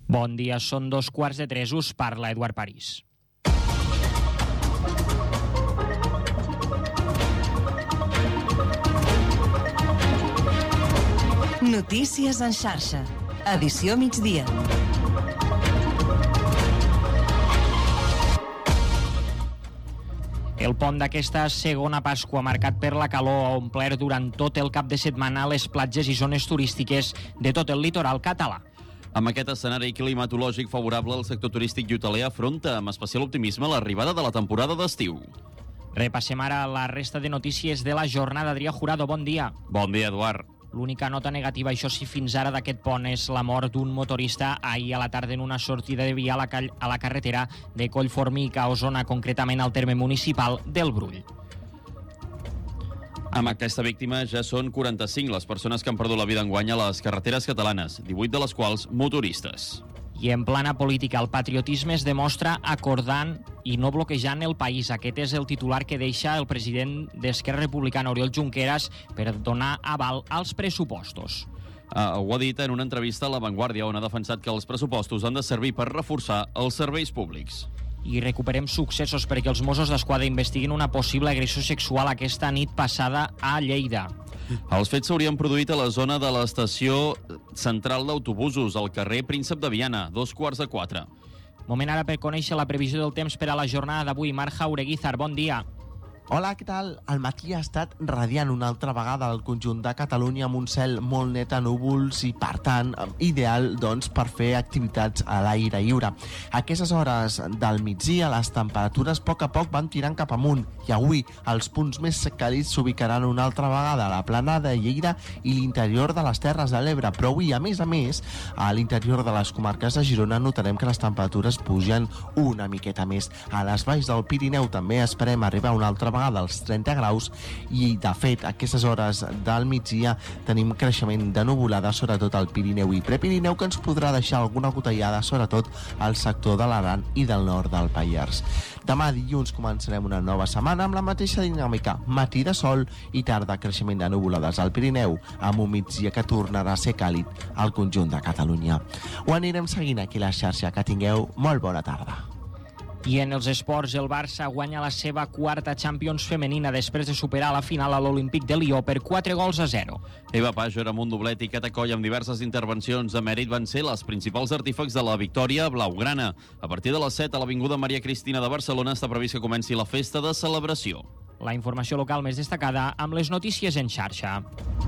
Bon dia, són 2:15, us parla Eduard París. Notícies en xarxa. Edició migdia. El pont d'aquesta segona Pasqua, marcat per la calor, ha omplert durant tot el cap de setmana les platges i zones turístiques de tot el litoral català. Amb aquest escenari climatològic favorable, el sector turístic i hoteler afronta amb especial optimisme l'arribada de la temporada d'estiu. Repassem ara la resta de notícies de la jornada. Adrià Jurado, bon dia. Bon dia, Eduard. L'única nota negativa, això sí, fins ara d'aquest pont és la mort d'un motorista ahir a la tarda en una sortida de via a la carretera de Collformic a Osona, concretament al terme municipal del Brull. Amb aquesta víctima ja són 45 les persones que han perdut la vida enguany a les carreteres catalanes, 18 de les quals motoristes. I en plana política, el patriotisme es demostra acordant i no bloquejant el país. Aquest és el titular que deixa el president d'Esquerra Republicana, Oriol Junqueras, per donar aval als pressupostos. Ho ha dit en una entrevista a La Vanguardia, on ha defensat que els pressupostos han de servir per reforçar els serveis públics. I recuperem successos perquè els Mossos d'Esquadra investiguen una possible agressió sexual aquesta nit passada a Lleida. Els fets s'haurien produït a la zona de l'estació central d'autobusos, al carrer Príncep de Viana, 3:15. Moment ara per conèixer la previsió del temps per a la jornada d'avui. Marc Jaureguizar, bon dia. Hola, què tal? El matí ha estat radiant una altra vegada al conjunt de Catalunya amb un cel molt net a núvols i, per tant, ideal doncs, per fer activitats a l'aire lliure. A aquestes hores del migdia les temperatures a poc van tirant cap amunt i avui els punts més càlids s'ubicaran una altra vegada a la plana de Lleida i l'interior de les Terres de l'Ebre, però avui, a més, a l'interior de les comarques de Girona notarem que les temperatures pugen una miqueta més. A les valls del Pirineu també esperem arribar una altra vegada als 30 graus i, de fet, a aquestes hores del migdia tenim creixement de nuvolada, sobretot al Pirineu i Prepirineu, que ens podrà deixar alguna gotellada, sobretot al sector de l'Aran i del nord del Pallars. Demà dilluns començarem una nova setmana amb la mateixa dinàmica, matí de sol i tarda creixement de nuvolades al Pirineu, amb un migdia que tornarà a ser càlid al conjunt de Catalunya. Ho anirem seguint aquí a la xarxa. Que tingueu molt bona tarda. I en els esports, el Barça guanya la seva quarta Champions femenina després de superar la final a l'Olímpic de Lió per 4-0. Eva Pajo era amb un doblet i Cata Coll amb diverses intervencions de mèrit van ser les principals artífecs de la victòria blaugrana. A partir de les 7 a l'Avinguda Maria Cristina de Barcelona està previst que comenci la festa de celebració. La informació local més destacada amb les notícies en xarxa.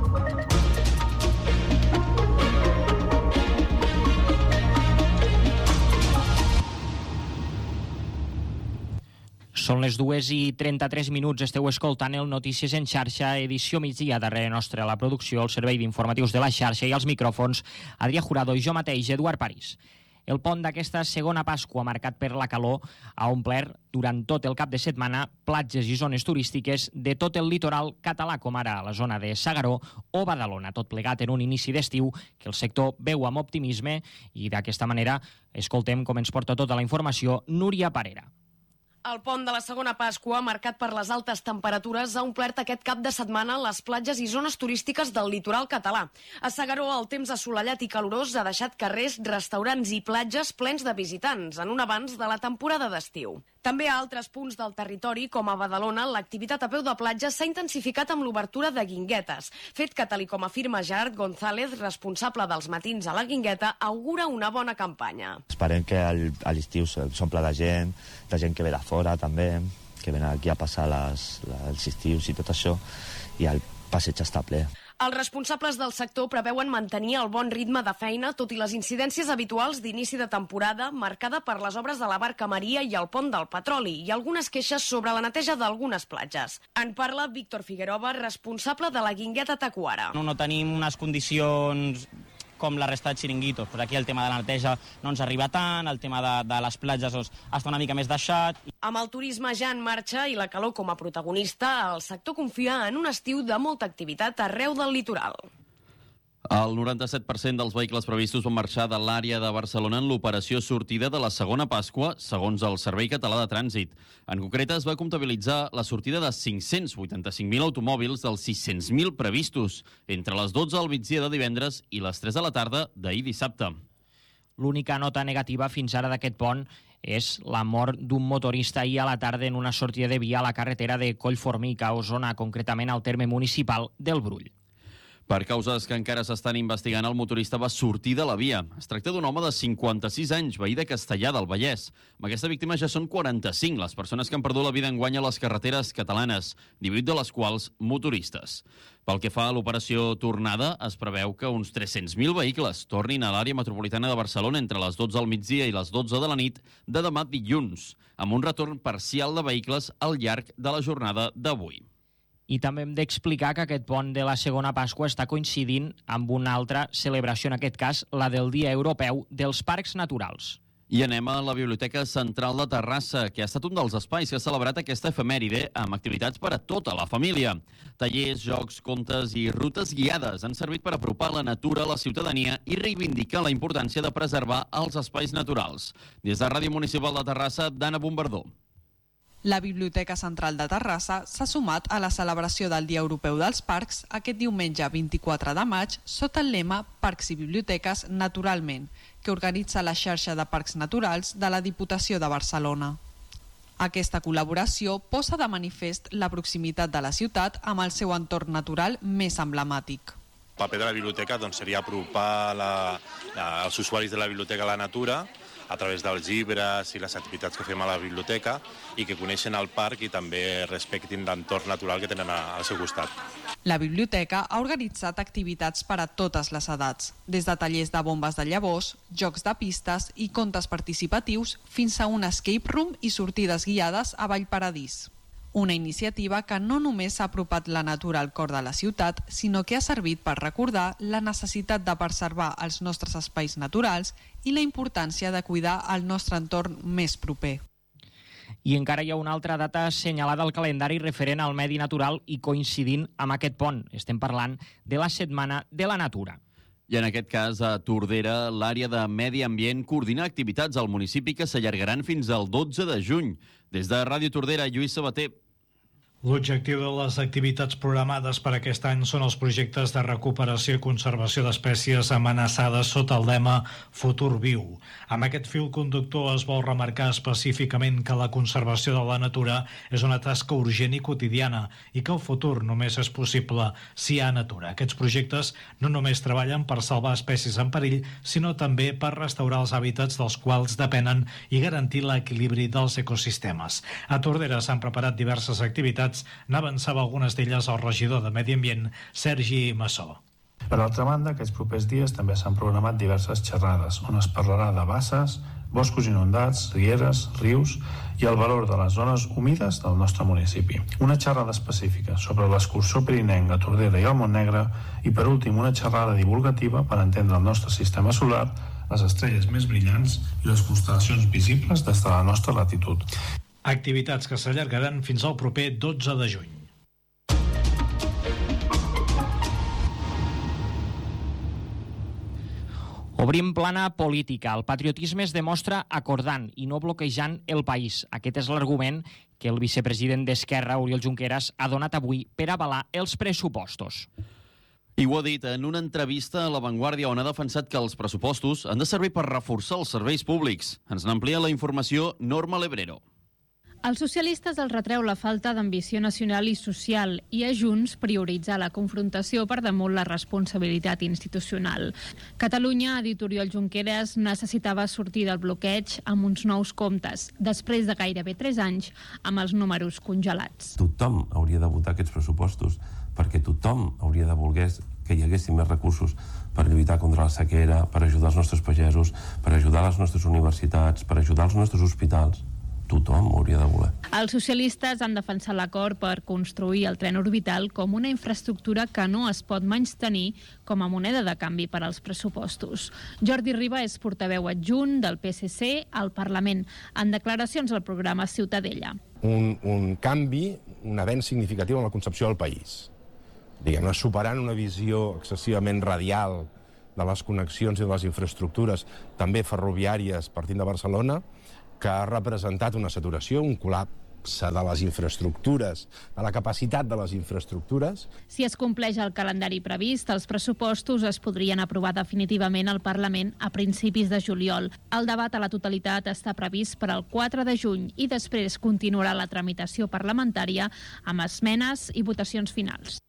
Són les 2:33. Esteu escoltant el Notícies en xarxa, edició migdia. Darrere nostre a la producció, el servei d'informatius de la xarxa i als micròfons, Adrià Jurado i jo mateix, Eduard París. El pont d'aquesta segona Pasqua, marcat per la calor, ha omplert durant tot el cap de setmana platges i zones turístiques de tot el litoral català, com ara la zona de S'Agaró o Badalona, tot plegat en un inici d'estiu que el sector veu amb optimisme i d'aquesta manera escoltem com ens porta tota la informació Núria Parera. El pont de la segona Pasqua, marcat per les altes temperatures, ha omplert aquest cap de setmana les platges i zones turístiques del litoral català. A S'Agaró, el temps assolellat i calorós ha deixat carrers, restaurants i platges plens de visitants, en un avanç de la temporada d'estiu. També a altres punts del territori, com a Badalona, l'activitat a peu de platja s'ha intensificat amb l'obertura de guinguetes, fet que, tal com afirma Gerard González, responsable dels matins a la Guingueta, augura una bona campanya. Esperem que a l'estiu s'omple de gent que ve de fora també, que ven aquí a passar els estius i tot això, i el passeig està ple. Els responsables del sector preveuen mantenir el bon ritme de feina, tot i les incidències habituals d'inici de temporada, marcada per les obres de la Barca Maria i el pont del Petroli, i algunes queixes sobre la neteja d'algunes platges. En parla Víctor Figueroa, responsable de la Guingueta Tacuara. No tenim unes condicions com la resta de xiringuitos. Aquí el tema de la neteja no ens arriba tant, el tema de les platges està una mica més deixat. Amb el turisme ja en marxa i la calor com a protagonista, el sector confia en un estiu de molta activitat arreu del litoral. El 97% dels vehicles previstos van marxar de l'àrea de Barcelona en l'operació sortida de la segona Pasqua, segons el Servei Català de Trànsit. En concret, es va comptabilitzar la sortida de 585.000 automòbils dels 600.000 previstos, entre les 12 al migdia de divendres i les 3 de la tarda d'ahir dissabte. L'única nota negativa fins ara d'aquest pont és la mort d'un motorista ahir a la tarda en una sortida de via a la carretera de Collformic, a Osona, concretament al terme municipal del Brull. Per causes que encara s'estan investigant, el motorista va sortir de la via. Es tracta d'un home de 56 anys, veí de Castellar del Vallès. Amb aquesta víctima ja són 45 les persones que han perdut la vida enguany a les carreteres catalanes, 18 de les quals motoristes. Pel que fa a l'operació Tornada, es preveu que uns 300.000 vehicles tornin a l'àrea metropolitana de Barcelona entre les 12 del migdia i les 12 de la nit de demà dilluns, amb un retorn parcial de vehicles al llarg de la jornada d'avui. I també hem d'explicar que aquest pont de la segona Pasqua està coincidint amb una altra celebració, en aquest cas la del Dia Europeu dels Parcs Naturals. I anem a la Biblioteca Central de Terrassa, que ha estat un dels espais que ha celebrat aquesta efemèride amb activitats per a tota la família. Tallers, jocs, contes i rutes guiades han servit per apropar la natura a la ciutadania i reivindicar la importància de preservar els espais naturals. Des de Ràdio Municipal de Terrassa, Dana Bombardó. La Biblioteca Central de Terrassa s'ha sumat a la celebració del Dia Europeu dels Parcs aquest diumenge 24 de maig sota el lema Parcs i Biblioteques Naturalment, que organitza la xarxa de parcs naturals de la Diputació de Barcelona. Aquesta col·laboració posa de manifest la proximitat de la ciutat amb el seu entorn natural més emblemàtic. El paper de la biblioteca seria apropar els usuaris de la biblioteca a la natura a través dels llibres i les activitats que fem a la biblioteca i que coneixen el parc i també respectin l'entorn natural que tenen al seu costat. La biblioteca ha organitzat activitats per a totes les edats, des de tallers de bombes de llavors, jocs de pistes i contes participatius fins a un escape room i sortides guiades a Vallparadís. Una iniciativa que no només ha apropat la natura al cor de la ciutat, sinó que ha servit per recordar la necessitat de preservar els nostres espais naturals i la importància de cuidar el nostre entorn més proper. I encara hi ha una altra data assenyalada al calendari referent al medi natural i coincidint amb aquest pont. Estem parlant de la Setmana de la Natura. I en aquest cas, a Tordera, l'àrea de Medi Ambient coordina activitats al municipi que s'allargaran fins al 12 de juny. Des de Ràdio Tordera, Lluís Sabater. L'objectiu de les activitats programades per aquest any són els projectes de recuperació i conservació d'espècies amenaçades sota el lema Futur Viu. Amb aquest fil conductor es vol remarcar específicament que la conservació de la natura és una tasca urgent i quotidiana i que el futur només és possible si hi ha natura. Aquests projectes no només treballen per salvar espècies en perill, sinó també per restaurar els hàbitats dels quals depenen i garantir l'equilibri dels ecosistemes. A Tordera s'han preparat diverses activitats. N'avançava algunes d'elles el regidor de Medi Ambient, Sergi Massó. Per altra banda, aquests propers dies també s'han programat diverses xerrades on es parlarà de basses, boscos inundats, rieres, rius i el valor de les zones humides del nostre municipi. Una xerrada específica sobre l'excursió pirinenca a Tordera i al Montnegre i, per últim, una xerrada divulgativa per entendre el nostre sistema solar, les estrelles més brillants i les constel·lacions visibles des de la nostra latitud. Activitats que s'allargaran fins al proper 12 de juny. Obrim plana política. El patriotisme es demostra acordant i no bloquejant el país. Aquest és l'argument que el vicepresident d'Esquerra, Oriol Junqueras, ha donat avui per avalar els pressupostos. I ho ha dit en una entrevista a La Vanguardia on ha defensat que els pressupostos han de servir per reforçar els serveis públics. Ens n'amplia la informació Norma Lebrero. Els socialistes els retreu la falta d'ambició nacional i social i a Junts prioritzar la confrontació per damunt la responsabilitat institucional. Catalunya, ha dit Oriol Junqueras, necessitava sortir del bloqueig amb uns nous comptes, després de gairebé 3 anys amb els números congelats. Tothom hauria de votar aquests pressupostos perquè tothom hauria de voler que hi haguessin més recursos per lluitar contra la sequera, per ajudar els nostres pagesos, per ajudar les nostres universitats, per ajudar els nostres hospitals. Tothom ho hauria de voler. Els socialistes han defensat l'acord per construir el tren orbital com una infraestructura que no es pot menystenir com a moneda de canvi per als pressupostos. Jordi Riba és portaveu adjunt del PSC al Parlament en declaracions al programa Ciutadella. Un canvi, un avenç significatiu en la concepció del país. Diguem-ne, superant una visió excessivament radial de les connexions i de les infraestructures, també ferroviàries partint de Barcelona, que ha representat una saturació, un col·lapse col·lapse de les infraestructures, de la capacitat de les infraestructures. Si es compleix el calendari previst, els pressupostos es podrien aprovar definitivament al Parlament a principis de juliol. El debat a la totalitat està previst per al 4 de juny i després continuarà la tramitació parlamentària amb esmenes i votacions finals.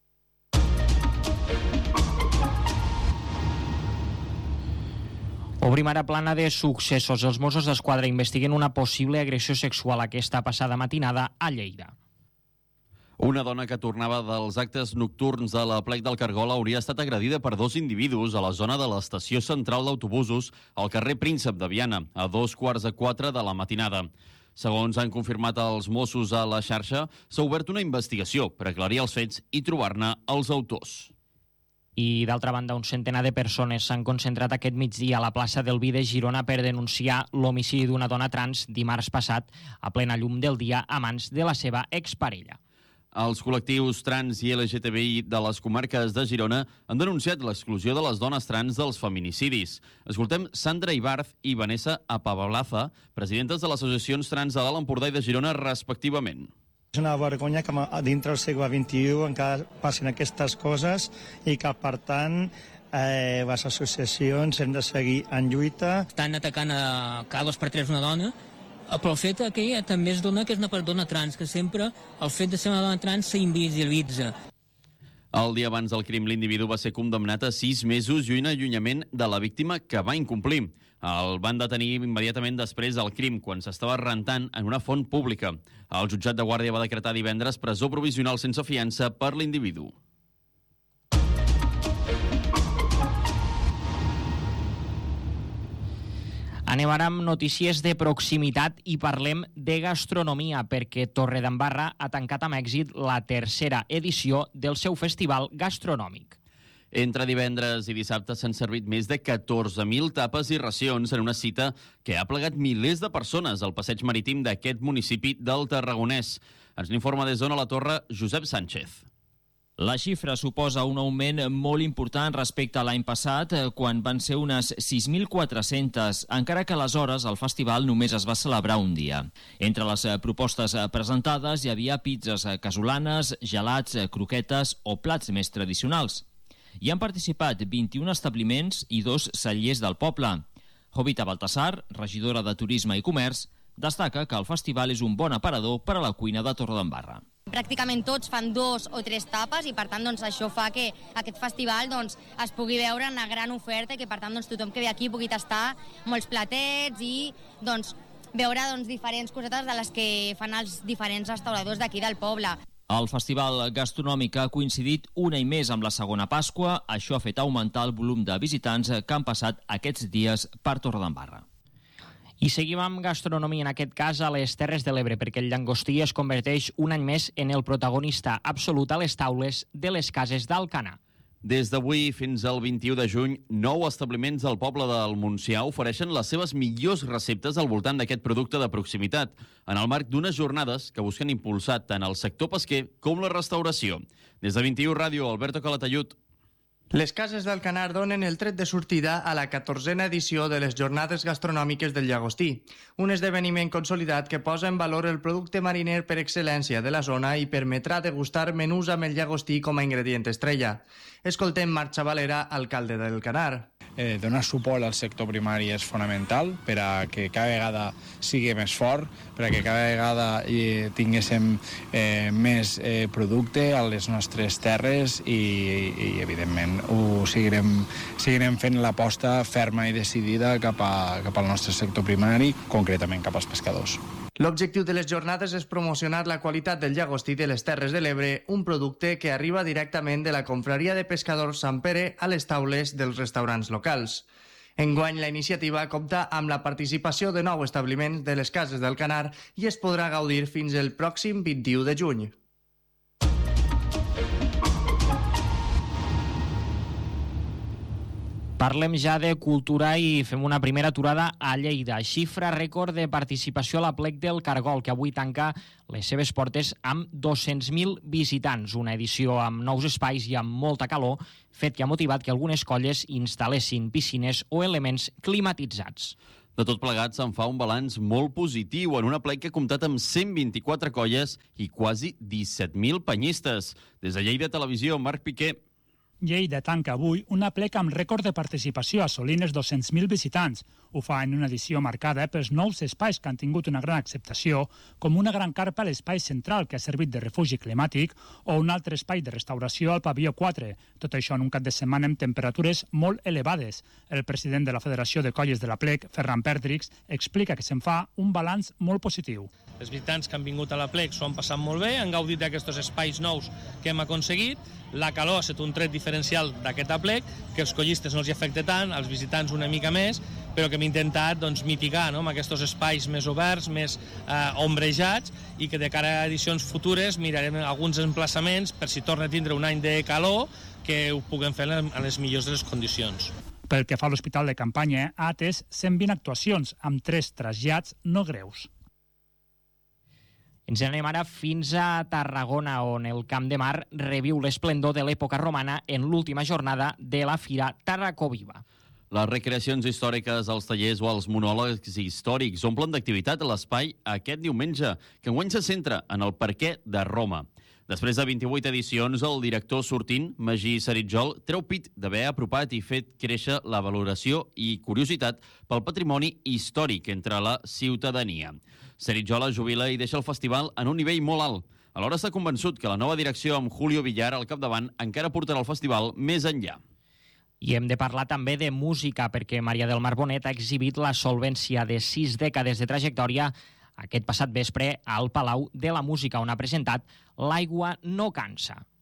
Obrim ara plana de successos. Els Mossos d'Esquadra investiguen una possible agressió sexual aquesta passada matinada a Lleida. Una dona que tornava dels actes nocturns de la Plec del Cargol hauria estat agredida per 2 individus a la zona de l'estació central d'autobusos al carrer Príncep de Viana, a 3:45 de la matinada. Segons han confirmat els Mossos a la xarxa, s'ha obert una investigació per aclarir els fets i trobar-ne els autors. I, d'altra banda, un centenar de persones s'han concentrat aquest migdia a la plaça del Vi de Girona per denunciar l'homicidi d'una dona trans dimarts passat a plena llum del dia a mans de la seva exparella. Els col·lectius trans i LGTBI de les comarques de Girona han denunciat l'exclusió de les dones trans dels feminicidis. Escoltem Sandra Ibarz i Vanessa Apablaza, presidentes de les associacions trans de l'Alt Empordà i de Girona, respectivament. És una vergonya que dintre del segle XXI encara passin aquestes coses i que, per tant, les associacions hem de seguir en lluita. Estan atacant cada 2 per 3 una dona, però el fet que ella també es dona que és una persona trans, que sempre el fet de ser una dona trans s'invisibilitza. El dia abans del crim, l'individu va ser condemnat a 6 mesos i un allunyament de la víctima que va incomplir. El van detenir immediatament després del crim, quan s'estava rentant en una font pública. El jutjat de guàrdia va decretar divendres presó provisional sense fiança per l'individu. Anem ara amb notícies de proximitat i parlem de gastronomia, perquè Torredembarra ha tancat amb èxit la 3a edició del seu festival gastronòmic. Entre divendres i dissabte s'han servit més de 14.000 tapes i racions en una cita que ha plegat milers de persones al passeig marítim d'aquest municipi del Tarragonès. Ens n'informa des d'Ona la Torre, Josep Sánchez. La xifra suposa un augment molt important respecte a l'any passat, quan van ser unes 6.400, encara que aleshores el festival només es va celebrar un dia. Entre les propostes presentades hi havia pizzas casolanes, gelats, croquetes o plats més tradicionals. Hi han participat 21 establiments i 2 cellers del poble. Jovita Baltasar, regidora de Turisme i Comerç, destaca que el festival és un bon aparador per a la cuina de Torredembarra. Pràcticament tots fan 2 o 3 tapes i, per tant, això fa que aquest festival es pugui veure una gran oferta i que, per tant, tothom que ve aquí pugui tastar molts platets i veure diferents cosetes de les que fan els diferents restauradors d'aquí del poble. El festival gastronòmic ha coincidit un any més amb la segona Pasqua. Això ha fet augmentar el volum de visitants que han passat aquests dies per Torredembarra. I seguim amb gastronomia, en aquest cas a les Terres de l'Ebre, perquè el llangostí es converteix un any més en el protagonista absolut a les taules de les cases d'Alcanar. Des d'avui fins al 21 de juny, 9 establiments del poble del Montsià ofereixen les seves millors receptes al voltant d'aquest producte de proximitat, en el marc d'unes jornades que busquen impulsar tant el sector pesquer com la restauració. Des de 21 Ràdio, Alberto Calatayud. Les cases d'Alcanar donen el tret de sortida a la 14a edició de les Jornades Gastronòmiques del Llagostí, un esdeveniment consolidat que posa en valor el producte mariner per excel·lència de la zona i permetrà degustar menús amb el llagostí com a ingredient estrella. Escoltem Marc Xavalera, alcalde d'Alcanar. Donar suport al sector primari és fonamental per a que cada vegada sigui més fort, per a que cada vegada tinguéssim més producte a les nostres terres i evidentment, seguirem fent l'aposta ferma i decidida cap al nostre sector primari, concretament cap als pescadors. L'objectiu de les jornades és promocionar la qualitat del llagostí de les Terres de l'Ebre, un producte que arriba directament de la confraria de pescadors Sant Pere a les taules dels restaurants locals. Enguany, la iniciativa compta amb la participació de 9 establiments de les cases d'Alcanar i es podrà gaudir fins el pròxim 21 de juny. Parlem ja de cultura i fem una primera aturada a Lleida. Xifra rècord de participació a la Plec del Cargol, que avui tanca les seves portes amb 200.000 visitants. Una edició amb nous espais i amb molta calor, fet que ha motivat que algunes colles instal·lessin piscines o elements climatitzats. De tot plegat, se'n fa un balanç molt positiu en una plec que ha comptat amb 124 colles i quasi 17.000 penyistes. Des de Lleida Televisió, Marc Piqué. Lleida tanca avui una plec amb rècord de participació, assolint els 200.000 visitants. Ho fa en una edició marcada pels nous espais que han tingut una gran acceptació, com una gran carpa a l'espai central que ha servit de refugi climàtic o un altre espai de restauració al pavelló 4. Tot això en un cap de setmana amb temperatures molt elevades. El president de la Federació de Colles de la Plec, Ferran Perdrix, explica que se'n fa un balanç molt positiu. Els visitants que han vingut a la Plec s'ho han passat molt bé, han gaudit d'aquests espais nous que hem aconseguit. La calor ha estat un tret diferencial d'aquesta plec, que els collistes no els hi afecta tant, als visitants una mica més, però que hem intentat mitigar amb aquests espais més oberts, més ombrejats, i que de cara a edicions futures mirarem alguns emplaçaments per si torna a tindre un any de calor que ho puguem fer en les millors de les condicions. Pel que fa a l'Hospital de Campanya, ha atès 120 actuacions, amb 3 trasllats no greus. Ens anem ara fins a Tarragona, on el Camp de Mar reviu l'esplendor de l'època romana en l'última jornada de la Fira Tarracoviva. Les recreacions històriques, els tallers o els monòlegs històrics omplen d'activitat a l'espai aquest diumenge, que enguany se centra en el perquè de Roma. Després de 28 edicions, el director sortint, Magí Saritjol, treu pit d'haver apropat i fet créixer la valoració i curiositat pel patrimoni històric entre la ciutadania. Saritjol es jubila i deixa el festival en un nivell molt alt. Alhora s'ha convençut que la nova direcció amb Julio Villar al capdavant encara portarà el festival més enllà. I hem de parlar també de música, perquè Maria del Mar Bonet ha exhibit la solvència de 6 dècades de trajectòria aquest passat vespre al Palau de la Música, on ha presentat L'aigua no cansa.